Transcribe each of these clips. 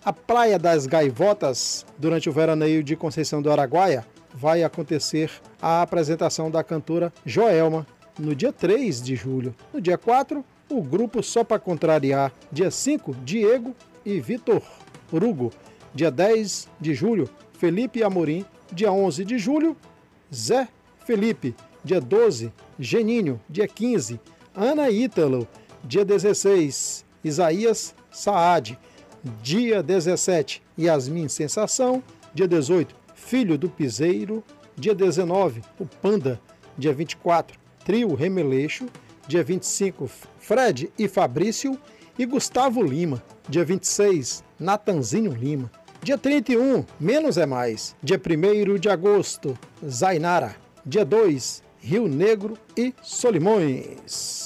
A Praia das Gaivotas, durante o veraneio de Conceição do Araguaia, vai acontecer a apresentação da cantora Joelma, no dia 3 de julho. No dia 4, o grupo Só Pra Contrariar. Dia 5, Diego e Vitor Hugo. Dia 10 de julho, Felipe Amorim. Dia 11 de julho, Zé Felipe. Dia 12, Geninho. Dia 15, Ana Ítalo. Dia 16, Isaías Saad. Dia 17, Yasmin Sensação. Dia 18, Filho do Piseiro. Dia 19, o Panda. Dia 24, Trio Remeleixo. Dia 25, Fred e Fabrício e Gustavo Lima. Dia 26, Natanzinho Lima. Dia 31, Menos é Mais. Dia 1º de agosto, Zainara. Dia 2, Rio Negro e Solimões.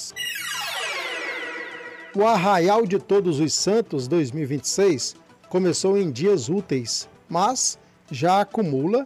O Arraial de Todos os Santos 2026 começou em dias úteis, mas já acumula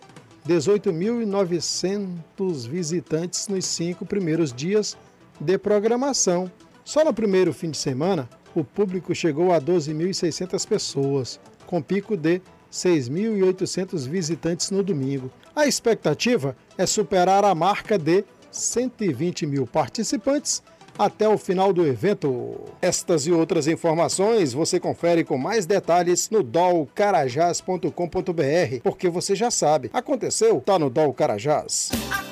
18.900 visitantes nos 5 primeiros dias de programação. Só no primeiro fim de semana, o público chegou a 12.600 pessoas, com pico de 6.800 visitantes no domingo. A expectativa é superar a marca de 120 mil participantes até o final do evento. Estas e outras informações você confere com mais detalhes no dolcarajás.com.br, porque você já sabe, aconteceu, tá no Dol Carajás.